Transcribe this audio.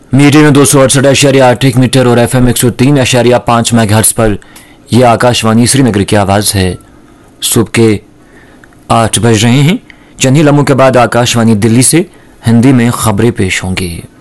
Medium 268.8 metre और FM 103.5 megahertz पर यह आकाशवाणी श्रीनगर की आवाज़ है। सुबह के 8 बज रहे हैं। चंद ही लम्हों के बाद आकाशवाणी दिल्ली से हिंदी में खबरें पेश होंगी।